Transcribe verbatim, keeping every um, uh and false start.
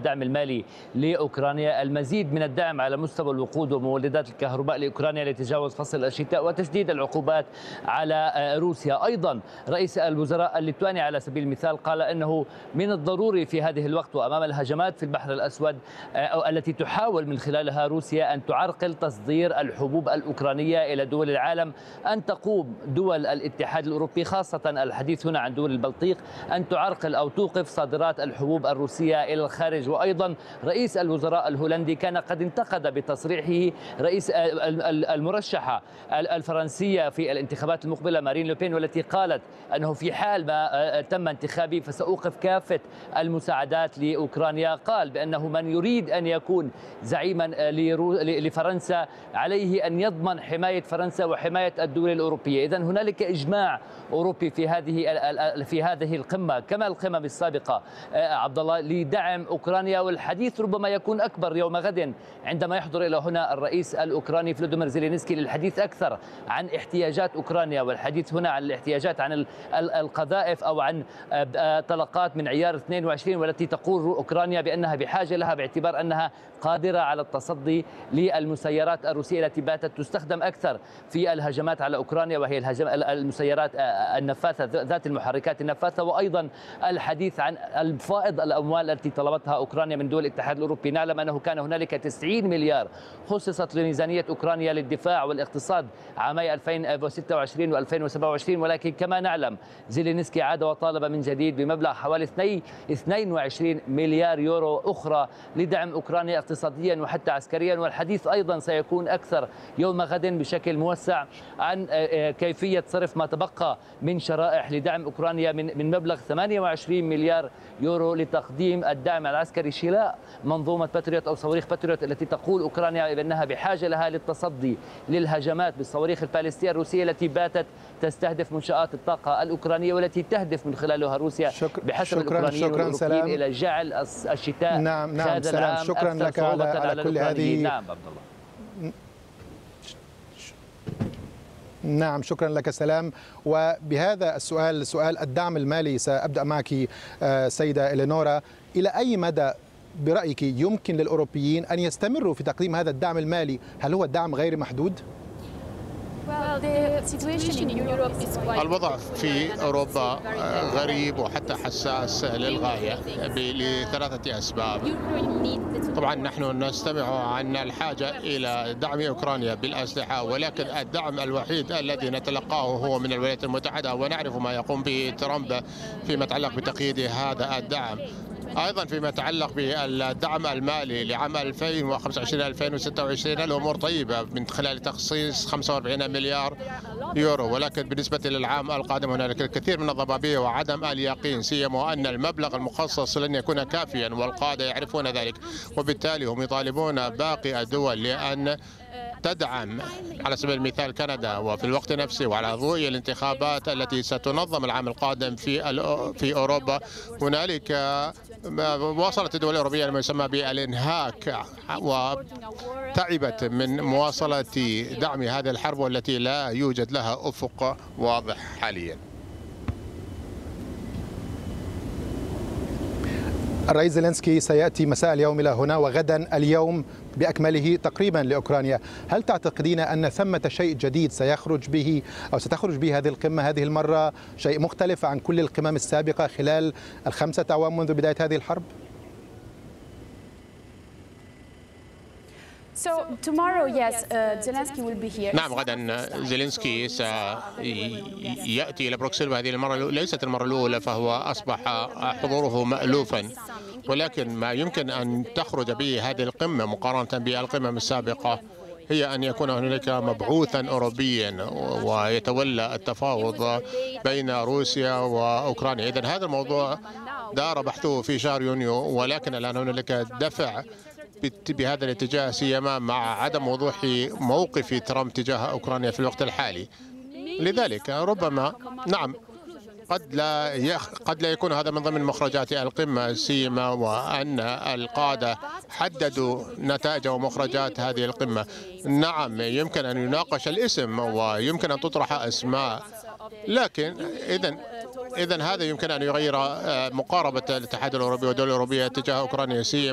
الدعم المالي لأوكرانيا، المزيد من الدعم على مستوى الوقود ومولدات الكهرباء لأوكرانيا لتجاوز فصل الشتاء، وتشديد العقوبات على روسيا. أيضا رئيس الوزراء الليتواني على سبيل المثال قال أنه من الضروري في هذه الوقت وأمام الهجمات في البحر الأسود التي تحاول من خلالها روسيا أن تعرقل تصدير الحبوب الأوكرانية إلى دول العالم، أن تقوم دول الاتحاد الأوروبي خاصة الحديث هنا عن دول البلطيق أن تعرقل أو توقف صادرات الحبوب الروسية إلى الخارج. وأيضا رئيس الوزراء الهولندي كان قد انتقد بتصريحه رئيس المرشحة الفرنسية في الانتخابات المقبلة مارين لوبين، والتي قالت أنه في حال ما تم انتخابي فسأوقف كافة المساعدات لأوكرانيا. قال بأنه من يريد أن يكون زعيما لفرنسا عليه أن يضمن حماية فرنسا وحماية الدول الأوروبية. إذن هنالك إجماع أوروبي في هذه في هذه القمة كما القمم السابقة عبد الله لدعم أوكرانيا، والحديث ربما يكون أكبر يوم غد عندما يحضر إلى هنا الرئيس الأوكراني فلوديمير زيلينسكي للحديث أكثر عن احتياجات أوكرانيا، والحديث هنا عن الاحتياجات عن القذائف أو عن طلقات من عيار اثنين وعشرين والتي تقول أوكرانيا بأنها بحاجة لها باعتبار أنها قادرة على التصدي للمسيرات الروسية التي باتت تستخدم أكثر في الهجمات على أوكرانيا، وهي المسيرات النفاثة ذات المحركات النفاثة. وأيضا الحديث عن الفائض الأموال التي طلبتها أوكرانيا من دول الاتحاد الأوروبي. نعلم أنه كان هنالك تسعين مليار خصصت لميزانية أوكرانيا للدفاع والاقتصاد عامي ألفين وستة وعشرين وألفين وسبعة وعشرين، ولكن كما نعلم زيلينسكي عاد وطالب من جديد بمبلغ حوالي اثنين وعشرين مليار يورو أخرى لدعم أوكرانيا اقتصاديا وحتى عسكريا. والحديث أيضا سيكون أكثر يوم غد بشكل موسع عن كيفية صرف ما تبقى من شرائح لدعم أوكرانيا من من مبلغ ثمانية وعشرين مليار يورو لتقديم الدعم العسكري شراء منظومة باتريوت أو صواريخ باتريوت التي تقول أوكرانيا بأنها بحاجة لها للتصدي للهجمات بالصواريخ البالستية الروسية التي باتت تستهدف منشآت الطاقة الأوكرانية والتي تهدف من خلالها روسيا شكرا بحسب شكرا الأوكرانيين شكرا والأوروبيين إلى جعل الشتاء نعم نعم هذا العام شكرا أكثر لك على, على, على كل هذه. نعم عبد الله. نعم شكرا لك سلام. وبهذا السؤال سؤال الدعم المالي سأبدأ معك سيدة إلينورا، إلى أي مدى برأيك يمكن للأوروبيين أن يستمروا في تقديم هذا الدعم المالي؟ هل هو الدعم غير محدود؟ الوضع في أوروبا غريب وحتى حساس للغاية لثلاثة أسباب. طبعا نحن نستمع عن الحاجة إلى دعم أوكرانيا بالأسلحة، ولكن الدعم الوحيد الذي نتلقاه هو من الولايات المتحدة، ونعرف ما يقوم به ترامب فيما يتعلق بتقييد هذا الدعم. أيضا فيما يتعلق بالدعم المالي لعام ألفين وخمسة وعشرين ألفين وستة وعشرين الأمور طيبة من خلال تخصيص خمسة وأربعين مليار يورو، ولكن بالنسبة للعام القادم هنالك الكثير من الضبابية وعدم اليقين، سيما أن المبلغ المخصص لن يكون كافيا والقادة يعرفون ذلك، وبالتالي هم يطالبون باقي الدول لأن تدعم على سبيل المثال كندا، وفي الوقت نفسه وعلى ضوء الانتخابات التي ستنظم العام القادم في في أوروبا هنالك واصلت الدول الأوروبية لما يسمى بالانهاك وتعبت من مواصلة دعم هذه الحرب والتي لا يوجد لها أفق واضح حاليا. الرئيس زيلينسكي سيأتي مساء اليوم إلى هنا وغدا اليوم بأكمله تقريبا لأوكرانيا. هل تعتقدين أن ثمة شيء جديد سيخرج به أو ستخرج به هذه القمة هذه المرة، شيء مختلف عن كل القمم السابقة خلال الخمسة أعوام منذ بداية هذه الحرب؟ نعم غدا زيلينسكي سيأتي إلى بروكسل، وهذه المرة ليست المرة الأولى فهو أصبح حضوره مألوفا، ولكن ما يمكن أن تخرج به هذه القمة مقارنة بالقمم السابقة هي أن يكون هناك مبعوثا أوروبيا ويتولى التفاوض بين روسيا وأوكرانيا. إذن هذا الموضوع دار بحثه في شهر يونيو، ولكن الآن هناك دفع بهذا الاتجاه سيما مع عدم وضوح موقف ترامب تجاه أوكرانيا في الوقت الحالي. لذلك ربما نعم قد لا يخ... قد لا يكون هذا من ضمن مخرجات القمة، سيما وأن القادة حددوا نتائج ومخرجات هذه القمة. نعم يمكن أن يناقش الاسم ويمكن أن تطرح أسماء، لكن إذن إذن هذا يمكن أن يغير مقاربة الاتحاد الأوروبي والدول الأوروبية تجاه أوكرانيا، سيما